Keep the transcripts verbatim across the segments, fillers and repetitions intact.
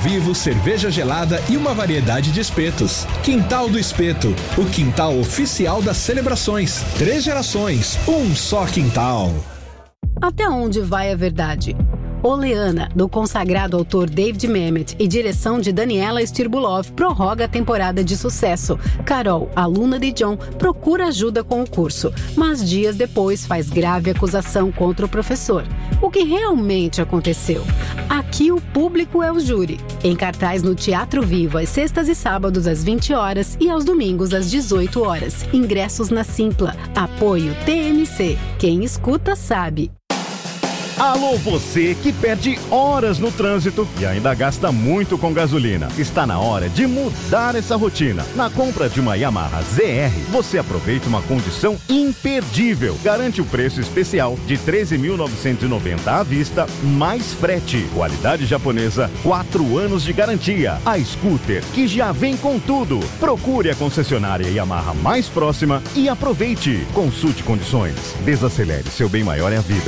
vivo, cerveja gelada e uma variedade de espetos. Quintal do Espeto, o quintal oficial das celebrações. Três gerações, um só quintal. Até onde vai a verdade? Oleana, do consagrado autor David Mamet e direção de Daniela Stirbulov, prorroga a temporada de sucesso. Carol, aluna de John, procura ajuda com o curso, mas dias depois faz grave acusação contra o professor. O que realmente aconteceu? Aqui o público é o júri. Em cartaz no Teatro Vivo, às sextas e sábados às vinte horas e aos domingos às dezoito horas. Ingressos na Simpla. Apoio T N C. Quem escuta sabe. Alô, você que perde horas no trânsito e ainda gasta muito com gasolina. Está na hora de mudar essa rotina. Na compra de uma Yamaha Z R, você aproveita uma condição imperdível. Garante o preço especial de treze mil novecentos e noventa reais à vista, mais frete. Qualidade japonesa, quatro anos de garantia. A scooter que já vem com tudo. Procure a concessionária Yamaha mais próxima e aproveite. Consulte condições. Desacelere, seu bem maior é a vida.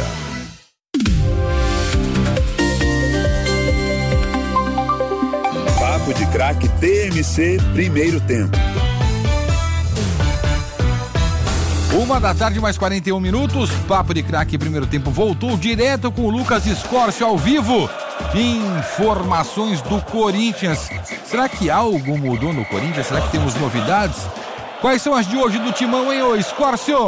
Papo de Craque T M C, primeiro tempo. Uma da tarde, mais quarenta e um minutos. Papo de Craque, primeiro tempo, voltou direto com o Lucas Escórcio ao vivo. Informações do Corinthians. Será que algo mudou no Corinthians? Será que temos novidades? Quais são as de hoje do Timão, hein, ô Escórcio?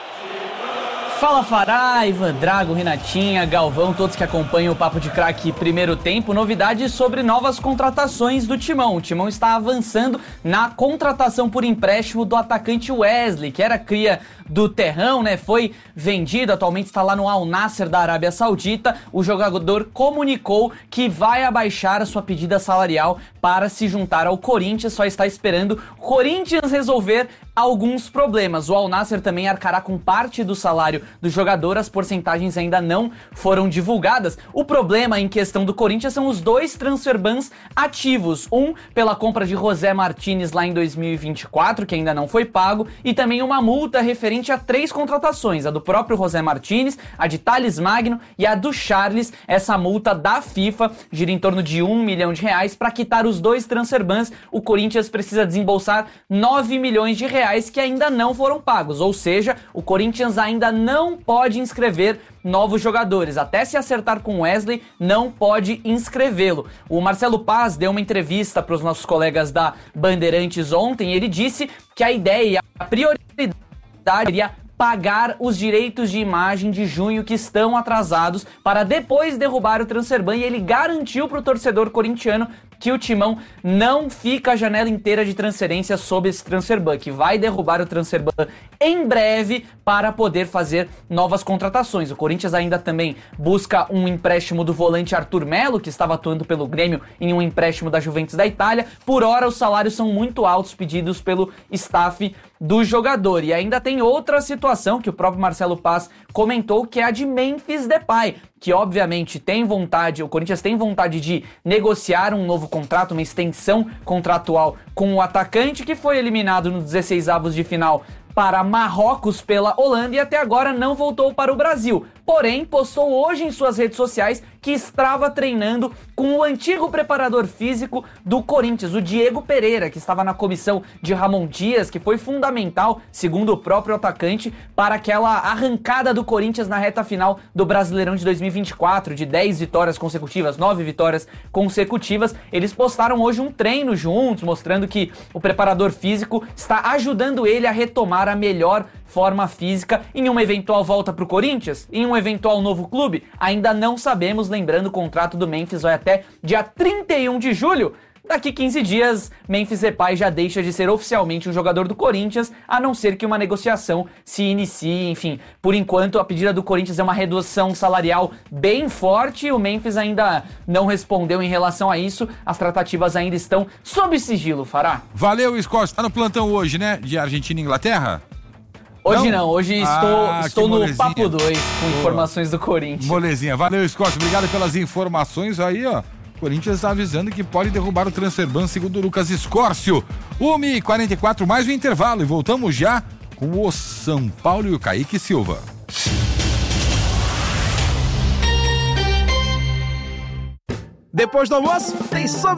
Fala Fará, Ivan Drago, Renatinha, Galvão, todos que acompanham o Papo de Craque primeiro tempo. Novidades sobre novas contratações do Timão. O Timão está avançando na contratação por empréstimo do atacante Wesley, que era cria do Terrão, né? Foi vendido, atualmente está lá no Al Nassr da Arábia Saudita. O jogador comunicou que vai abaixar a sua pedida salarial para se juntar ao Corinthians, só está esperando o Corinthians resolver alguns problemas. O Al Nassr também arcará com parte do salário do jogador, as porcentagens ainda não foram divulgadas. O problema em questão do Corinthians são os dois transfer bans ativos, um pela compra de José Martínez lá em dois mil e vinte e quatro, que ainda não foi pago, e também uma multa referente a três contratações, a do próprio José Martínez, a de Thales Magno e a do Charles. Essa multa da FIFA gira em torno de um milhão de reais. Para quitar os dois transfer bans, o Corinthians precisa desembolsar nove milhões de reais que ainda não foram pagos, ou seja, o Corinthians ainda não pode inscrever novos jogadores. Até se acertar com Wesley, não pode inscrevê-lo. O Marcelo Paz deu uma entrevista para os nossos colegas da Bandeirantes ontem e ele disse que a ideia, a prioridade seria pagar os direitos de imagem de junho que estão atrasados para depois derrubar o transfer ban, e ele garantiu para o torcedor corintiano que o Timão não fica a janela inteira de transferência sob esse transfer ban, que vai derrubar o transfer ban em breve para poder fazer novas contratações. O Corinthians ainda também busca um empréstimo do volante Arthur Melo, que estava atuando pelo Grêmio em um empréstimo da Juventus da Itália. Por hora, os salários são muito altos pedidos pelo staff do jogador. E ainda tem outra situação que o próprio Marcelo Paz comentou, que é a de Memphis Depay, que obviamente tem vontade, o Corinthians tem vontade de negociar um novo contrato, uma extensão contratual com o atacante, que foi eliminado nos dezesseis avos de final para Marrocos pela Holanda e até agora não voltou para o Brasil. Porém, postou hoje em suas redes sociais que estava treinando com o antigo preparador físico do Corinthians, o Diego Pereira, que estava na comissão de Ramon Dias, que foi fundamental, segundo o próprio atacante, para aquela arrancada do Corinthians na reta final do Brasileirão de dois mil e vinte e quatro, de dez vitórias consecutivas, nove vitórias consecutivas. Eles postaram hoje um treino juntos, mostrando que o preparador físico está ajudando ele a retomar a melhor forma física em uma eventual volta para o Corinthians, em um eventual novo clube. Ainda não sabemos, lembrando, o contrato do Memphis vai até dia trinta e um de julho. Daqui quinze dias, Memphis Depay já deixa de ser oficialmente um jogador do Corinthians, a não ser que uma negociação se inicie. Enfim, por enquanto a pedida do Corinthians é uma redução salarial bem forte. O Memphis ainda não respondeu em relação a isso. As tratativas ainda estão sob sigilo, Fará. Valeu, Scott. Tá no plantão hoje, né? De Argentina e Inglaterra? Hoje não, não hoje ah, estou, estou no Papo dois com Boa. Informações do Corinthians. Molezinha, valeu, Scott, obrigado pelas informações aí, ó. O Corinthians está avisando que pode derrubar o transfer ban, segundo o Lucas Escórcio. uma e quarenta e quatro, mais um intervalo, e voltamos já com o São Paulo e o Kaique Silva. Depois do almoço, tem sobremesa.